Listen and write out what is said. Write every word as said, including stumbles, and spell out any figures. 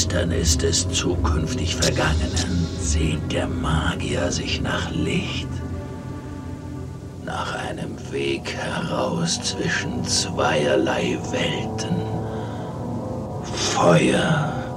Finsternis des zukünftig Vergangenen sehnt der Magier sich nach Licht, nach einem Weg heraus zwischen zweierlei Welten, Feuer